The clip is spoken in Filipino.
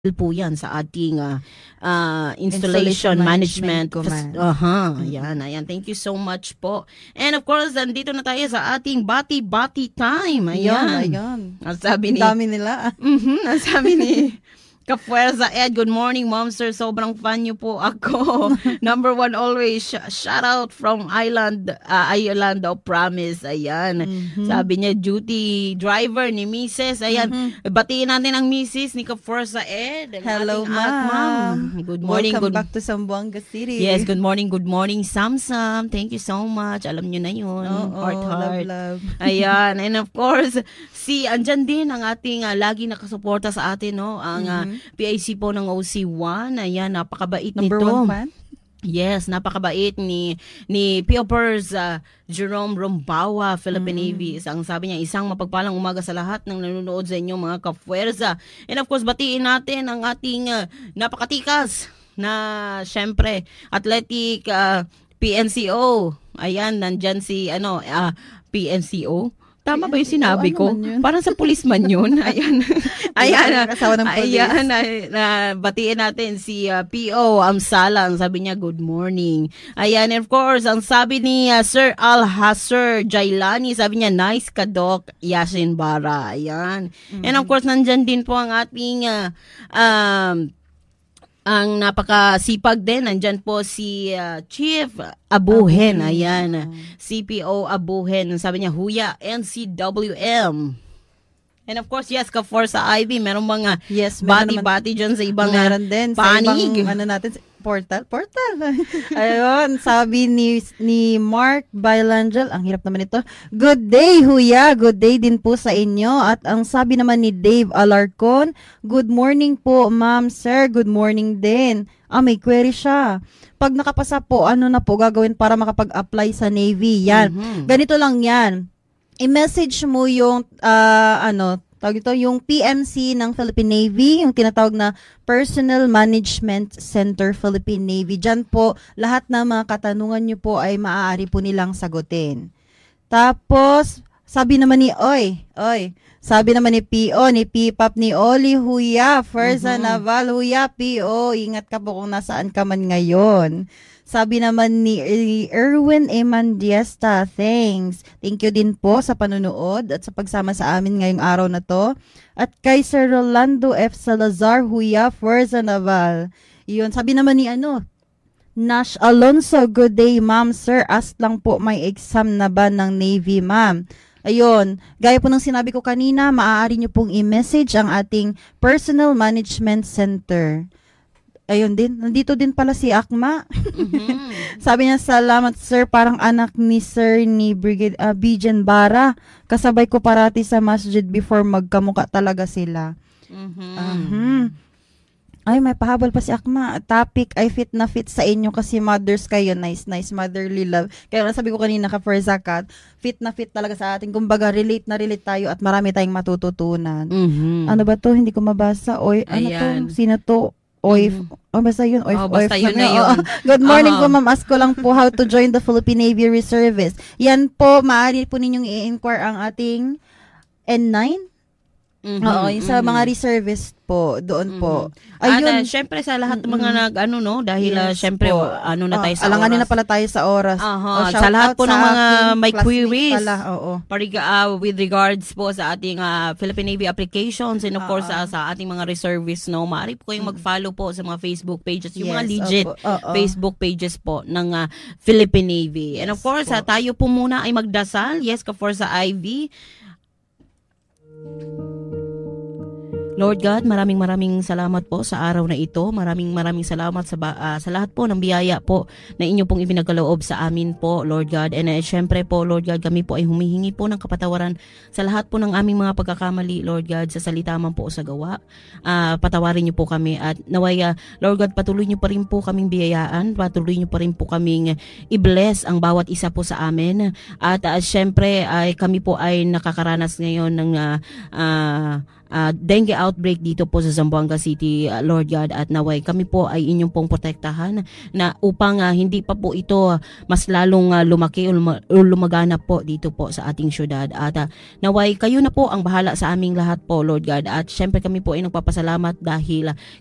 po yan sa ating installation management. Ayan. Thank you so much po. And of course, nandito na tayo sa ating bati-bati time. Ayan. Ang sabi ni... dami nila. Ang sabi ni... Kapuerza Ed, good morning, Mom Sir. Sobrang fan niyo po ako. Number one always. Shout out from Island of Promise. Ayan. Sabi niya, duty driver ni Mrs. Ayan. Batiin natin ang Mrs. ni Kapuerza Ed. Hello, Ma'am. Good morning. Welcome back to Zamboanga City. Yes, good morning. Good morning, Samsam. Thank you so much. Alam niyo na yun. Heart. Love. Ayan. And of course, andyan din ang ating lagi nakasuporta sa atin, no? Ang PIC po ng OC1. Ayan, napakabait nito. Number one fan? Yes, napakabait ni Piopers Jerome Rombawa, Philippine Navy. Ang sabi niya, isang mapagpalang umaga sa lahat ng nanonood sa inyo mga kapuwersa. And of course, batiin natin ang ating napakatikas na syempre athletic PNCO. Ayan, nandyan si PNCO. Tama ba yung sinabi ko? Parang sa policeman yun. Ayan. Batiin natin si P.O. Amsalang. Sabi niya, good morning. Ayan, and of course, ang sabi ni Sir Alhasser Jailani, sabi niya, nice ka, Doc Yasin Bara. Ayan. And of course, nandyan din po ang ating ang napakasipag din, nandyan po si Chief Abuhen, ayan, CPO Abuhen, sabi niya, Huya, NCWM. And of course, yes, Kaforza Ivy, merong mga bati-bati dyan sa ibang meron din, panig. Sa ibang, portal. Ayun, sabi ni Mark Bailangel, ang hirap naman ito. Good day, Huya. Good day din po sa inyo. At ang sabi naman ni Dave Alarcon, good morning po, Ma'am, Sir. Good morning din. May query siya. Pag nakapasa po, ano na po gagawin para makapag-apply sa Navy? Yan. Ganito lang yan. I-message mo yung yung PMC ng Philippine Navy, yung tinatawag na Personnel Management Center Philippine Navy. Diyan po, lahat ng mga katanungan nyo po ay maaari po nilang sagutin. Tapos, sabi naman ni sabi naman ni PO, ni PPAP, ni Oli, Huya, First Naval, Huya, PO, ingat ka po kung nasaan ka man ngayon. Sabi naman ni Erwin Emandiesta, thanks. Thank you din po sa panunood at sa pagsama sa amin ngayong araw na to. At kay Sir Rolando F. Salazar, Huya, Fuerza Naval. Iyon, sabi naman ni Nash Alonso, good day, Ma'am, Sir. Ask lang po, may exam na ba ng Navy, Ma'am? Ayun, gaya po ng sinabi ko kanina, maaari nyo pong i-message ang ating Personal Management Center. Ayun din, nandito din pala si Akma. Sabi niya, salamat sir, parang anak ni sir ni Brigade Bijan Bara. Kasabay ko parati sa masjid before magkamuka talaga sila. Ay, may pahabol pa si Akma. Topic ay fit na fit sa inyo kasi mothers kayo. Nice motherly love. Kaya sabi ko kanina for Zakat, fit na fit talaga sa atin. Kumbaga, relate tayo at marami tayong matututunan. Ano ba to? Hindi ko mabasa. To? Sino to? Basta yun. Basta yun na yun. Good morning po, ma'am. Ask ko lang po how to join the Philippine Navy Reservice. Yan po, maaari po ninyong i-inquire ang ating N9. Yung sa mga reservist po, doon po. Ayun. Syempre sa lahat ng mga dahil syempre na tayo sa alanganin oras. Na pala tayo sa oras. Sa lahat po ng mga may queries. With regards po sa ating Philippine Navy applications and of course sa ating mga reservists, maaari po kayong mag-follow po sa mga Facebook pages, yung mga legit Facebook pages po ng Philippine Navy. And of course, tayo po muna ay magdasal. Yes, Kaforza Ivy. Lord God, maraming salamat po sa araw na ito. Maraming salamat sa lahat po ng biyaya po na inyo pong ibinagaloob sa amin po, Lord God. And syempre po, Lord God, kami po ay humihingi po ng kapatawaran sa lahat po ng aming mga pagkakamali, Lord God, sa salita man po o sa gawa. Patawarin niyo po kami at naway, Lord God, patuloy niyo pa rin po kaming biyayaan, patuloy niyo pa rin po kaming i-bless ang bawat isa po sa amin. At syempre, kami po ay nakakaranas ngayon ng dengue outbreak dito po sa Zamboanga City, Lord God, at naway kami po ay inyong pong protektahan na upang hindi pa po ito mas lalong lumaki o lumaganap po dito po sa ating syudad. At naway kayo na po ang bahala sa aming lahat po, Lord God. At syempre kami po ay nagpapasalamat dahil